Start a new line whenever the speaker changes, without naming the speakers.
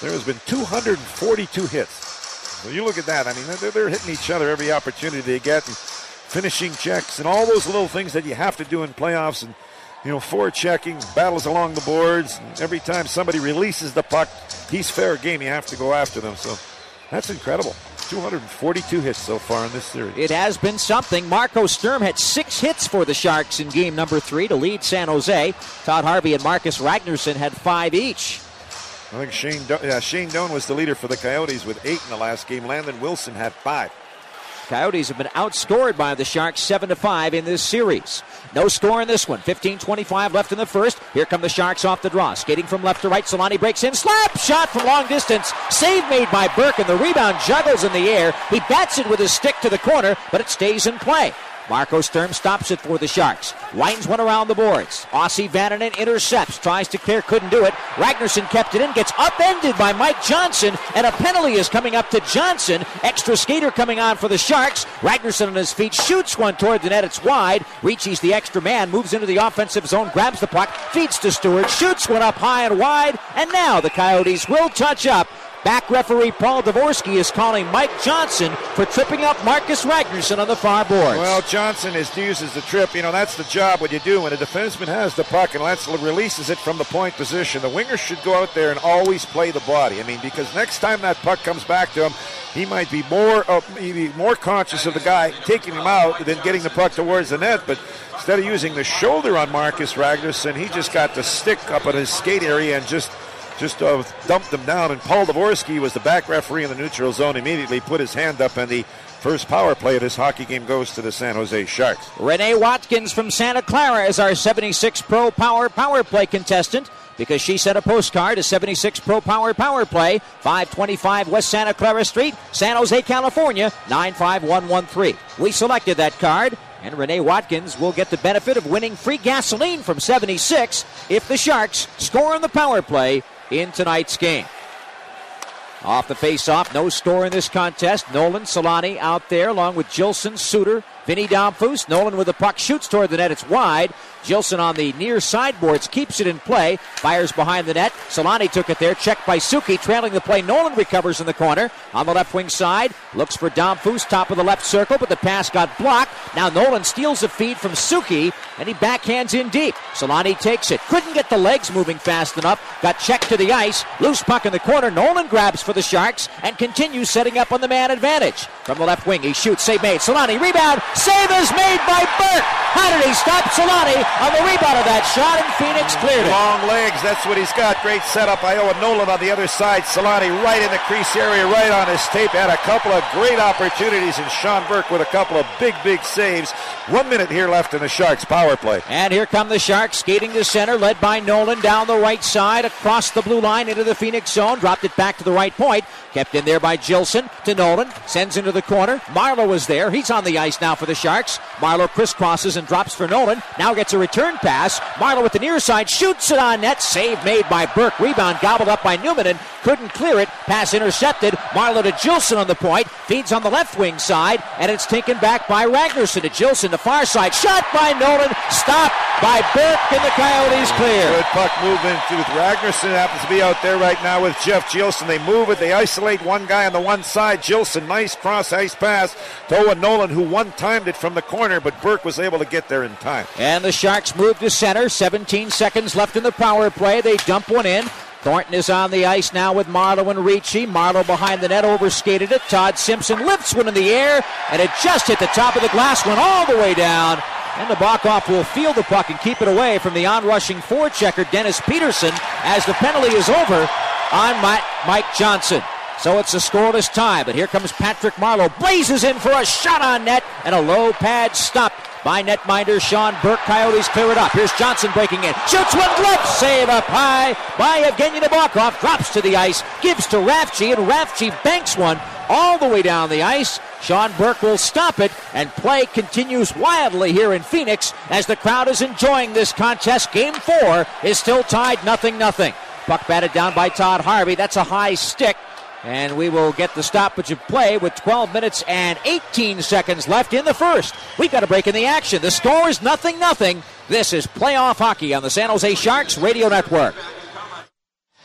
there has been 242 hits. So you look at that. I mean, they're hitting each other every opportunity they get, and finishing checks and all those little things that you have to do in playoffs, and forechecking, battles along the boards. And every time somebody releases the puck, he's fair game. You have to go after them. So that's incredible. 242 hits so far in this series.
It has been something. Marco Sturm had 6 hits for the Sharks in game number 3 to lead San Jose. Todd Harvey and Marcus Ragnarsson had 5 each.
I think Shane Doan was the leader for the Coyotes with 8 in the last game. Landon Wilson had 5.
Coyotes have been outscored by the Sharks 7-5 in this series. No score in this one. 15:25 left in the first. Here come the Sharks off the draw. Skating from left to right. Solani breaks in. Slap shot from long distance. Save made by Burke, and the rebound juggles in the air. He bats it with his stick to the corner, but it stays in play. Marco Sturm stops it for the Sharks. Winds one around the boards. Aussie Vananen intercepts. Tries to clear. Couldn't do it. Ragnarsson kept it in. Gets upended by Mike Johnson. And a penalty is coming up to Johnson. Extra skater coming on for the Sharks. Ragnarsson on his feet. Shoots one toward the net. It's wide. Ricci's the extra man. Moves into the offensive zone. Grabs the puck. Feeds to Stewart. Shoots one up high and wide. And now the Coyotes will touch up. Back referee Paul Dvorsky is calling Mike Johnson for tripping up Marcus Ragnarsson on the far boards.
Well, Johnson uses the trip. That's the job what you do when a defenseman has the puck and releases it from the point position. The winger should go out there and always play the body. Because next time that puck comes back to him, he might be more conscious of the guy taking him out than getting the puck towards the net. But instead of using the shoulder on Marcus Ragnarsson, he just got the stick up at his skate area and just dumped him down. And Paul Dvorsky was the back referee in the neutral zone, immediately put his hand up, and the first power play of this hockey game goes to the San Jose Sharks.
Renee Watkins from Santa Clara is our 76 Pro Power play contestant, because she sent a postcard to 76 Pro Power play, 525 West Santa Clara Street, San Jose, California, 95113. We selected that card, and Renee Watkins will get the benefit of winning free gasoline from 76 if the Sharks score on the power play in tonight's game. Off the face-off, no score in this contest. Nolan Solani out there along with Gilson, Suter, Vinny Damphus. Nolan with the puck shoots toward the net. It's wide. Gilson on the near sideboards keeps it in play. Fires behind the net. Solani took it there. Checked by Suki. Trailing the play. Nolan recovers in the corner. On the left wing side. Looks for Damphus. Top of the left circle, but the pass got blocked. Now Nolan steals a feed from Suki, and he backhands in deep. Solani takes it. Couldn't get the legs moving fast enough. Got checked to the ice. Loose puck in the corner. Nolan grabs for the Sharks and continues setting up on the man advantage. From the left wing, he shoots. Save made. Solani rebound. Save is made by Burke. How did he stop Solani on the rebound of that shot? And Phoenix cleared it.
Long legs, that's what he's got. Great setup by Owen Nolan on the other side. Solani right in the crease area, right on his tape. Had a couple of great opportunities, and Sean Burke with a couple of big saves. 1 minute here left in the Sharks power play.
And here come the Sharks skating to center, led by Nolan down the right side, across the blue line into the Phoenix zone. Dropped it back to the right point. Kept in there by Gilson to Nolan. Sends into the corner. Marleau is there. He's on the ice now for the Sharks. Marleau crisscrosses and drops for Nolan. Now gets a return pass. Marleau with the near side. Shoots it on net. Save made by Burke. Rebound gobbled up by Newman and couldn't clear it. Pass intercepted. Marleau to Gilson on the point. Feeds on the left wing side. And it's taken back by Ragnarsson to Gilson. The far side. Shot by Nolan. Stopped by Burke, and the Coyotes clear.
Good puck movement. Ragnarsson happens to be out there right now with Jeff Gilson. They move it. They isolate one guy on the one side. Gilson, nice cross-ice pass to Owen Nolan, who one-timed it from the corner, but Burke was able to get there in time.
And the Sharks move to center. 17 seconds left in the power play. They dump one in. Thornton is on the ice now with Marleau and Ricci. Marleau behind the net, overskated it. Todd Simpson lifts one in the air, and it just hit the top of the glass, went all the way down. And the Bockoff will field the puck and keep it away from the on-rushing forechecker, Dennis Peterson, as the penalty is over on Mike Johnson. So it's a scoreless tie, but here comes Patrick Marleau. Blazes in for a shot on net, and a low pad stopped by netminder Sean Burke. Coyotes clear it up. Here's Johnson breaking in. Shoots one, glove save up high by Evgeny Nabokov. Drops to the ice, gives to Rafchi, and Rafchi banks one all the way down the ice. Sean Burke will stop it, and play continues wildly here in Phoenix as the crowd is enjoying this contest. Game 4 is still tied 0-0. Puck batted down by Todd Harvey. That's a high stick. And we will get the stoppage of play with 12 minutes and 18 seconds left in the first. We've got a break in the action. The score is 0-0. This is playoff hockey on the San Jose Sharks Radio Network.